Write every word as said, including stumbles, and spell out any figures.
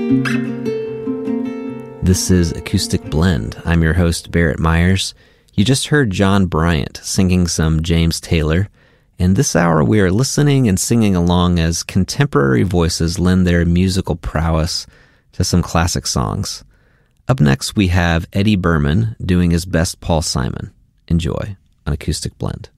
This is Acoustic Blend. I'm your host, Barrett Myers. You just heard John Bryant singing some James Taylor, and this hour we are listening and singing along as contemporary voices lend their musical prowess to some classic songs. Up next we have Eddie Berman doing his best Paul Simon. Enjoy on Acoustic Blend.